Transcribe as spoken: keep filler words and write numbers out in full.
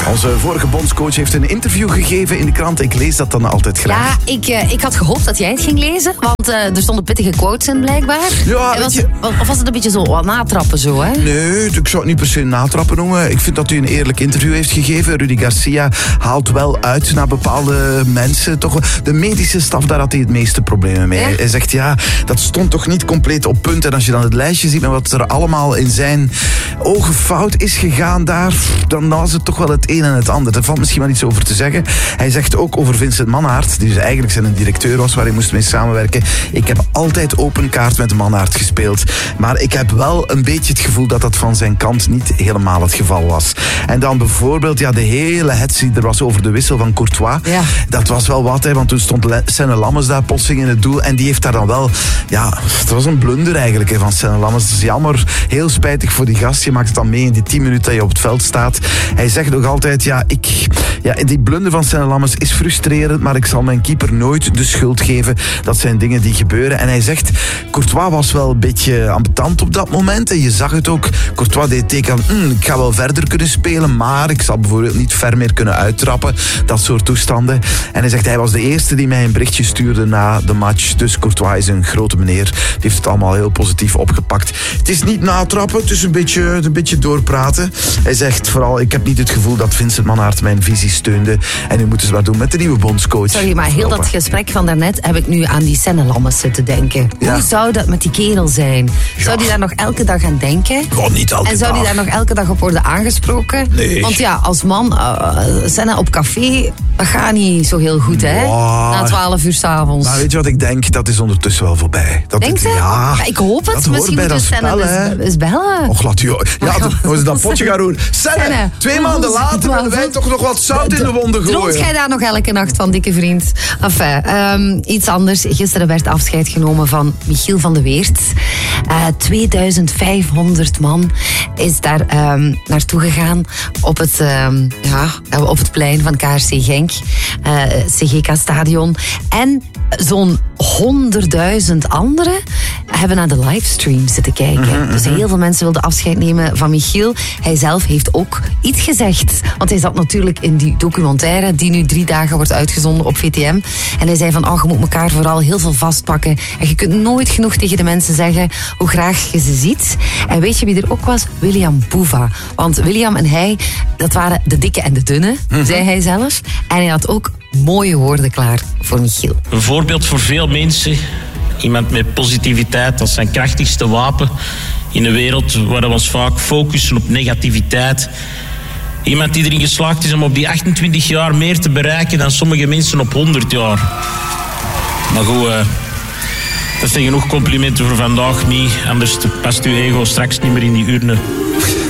Onze vorige bondscoach heeft een interview gegeven in de krant. Ik lees dat dan altijd graag. Ja, ik, uh, ik had gehoopt dat jij het ging lezen. Want uh, er stonden pittige quotes in, blijkbaar. Ja, was, je... Of was het een beetje zo wat natrappen zo, hè? Nee, ik zou het niet per se natrappen noemen. Ik vind dat hij een eerlijk interview heeft gegeven. Rudy Garcia haalt wel uit naar bepaalde mensen. Toch, de medische staf, daar had hij het meeste problemen mee. Ja? Hij zegt, ja, dat stond toch niet compleet op punt. En als je dan het lijstje ziet met wat er allemaal in zijn ogen fout is gegaan daar, dan was het toch wel het een en het ander. Er valt misschien wel iets over te zeggen. Hij zegt ook over Vincent Mannaert, die dus eigenlijk zijn directeur was, waar hij moest mee samenwerken. Ik heb altijd open kaart met Mannaert gespeeld. Maar ik heb wel een beetje het gevoel dat dat van zijn kant niet helemaal het geval was. En dan bijvoorbeeld, ja, de hele hets die er was over de wissel van Courtois. Ja. Dat was wel wat, hè, want toen stond Senne Lammers daar plotseling in het doel. En die heeft daar dan wel, ja, het was een blunder eigenlijk, hè, van Senne Lammers. Het is jammer, heel spijtig voor die gast. Je maakt het dan mee in die tien minuten dat je op het veld staat. Hij zegt nog altijd, ja, ik, ja die blunder van Senne Lammers is frustrerend, maar ik zal mijn keeper nooit de schuld geven. Dat zijn dingen die gebeuren. En hij zegt, Courtois was wel een beetje ambetant op dat moment. En je zag het ook. Courtois deed teken van, mm, ik ga wel verder kunnen spelen, maar ik zal bijvoorbeeld niet ver meer kunnen uittrappen. Dat soort toestanden. En hij zegt, hij was de eerste die mij een berichtje stuurde na de match. Dus Courtois is een grote meneer. Die heeft het allemaal heel positief opgepakt. Het is niet natrappen, het is een beetje, een beetje doorpraten. Hij zegt vooral, ik heb niet het gevoel dat Vincent Mannaert mijn visie steunde. En nu moeten ze wat doen met de nieuwe bondscoach. Sorry, maar heel dat gesprek van daarnet heb ik nu aan die Senne Lammers zitten denken. Ja. Hoe zou dat met die kerel zijn? Ja. Zou die daar nog elke dag aan denken? Oh, niet elke en zou dag. die daar nog elke dag op worden aangesproken? Nee. Want ja, als man, uh, Senne op café, dat gaat niet zo heel goed, hè? Wow. Na twaalf uur 's avonds. Maar weet je wat ik denk? Dat is ondertussen wel voorbij. Dat denk je? Ja, ja, ik hoop het. Misschien moeten we Senne eens, eens bellen. Och, laat u... Ja, dan is dat potje gaan doen. Senne, Senne, twee maanden later willen wij toch nog wat zout in de wonden gooien. Droomt jij daar nog elke nacht van, dikke vriend? Enfin, um, iets anders. Gisteren werd afscheid genomen van Michiel van de Weert. Uh, tweeduizend vijfhonderd man is daar um, naartoe gegaan op het, um, ja, op het plein van K R C Genk, uh, C G K-stadion. En zo'n honderdduizend anderen hebben naar de livestream zitten kijken. Mm-hmm. Dus heel veel mensen wilden afscheid nemen van Michiel. Hij zelf heeft ook iets gezegd. Want hij zat natuurlijk in die documentaire die nu drie dagen wordt uitgezonden op V T M. En hij zei van, oh, je moet elkaar vooral heel veel vastpakken. En je kunt nooit genoeg tegen de mensen zeggen hoe graag je ze ziet. En weet je wie er ook was? William Boeva. Want William en hij, dat waren de dikke en de dunne, mm-hmm. zei hij zelf. En hij had ook mooie woorden klaar voor Michiel. Een voorbeeld voor veel mensen. Iemand met positiviteit als zijn krachtigste wapen. In een wereld waar we ons vaak focussen op negativiteit. Iemand die erin geslaagd is om op die achtentwintig jaar meer te bereiken dan sommige mensen op honderd jaar. Maar goed, uh, dat zijn genoeg complimenten voor vandaag niet. Anders past uw ego straks niet meer in die urne.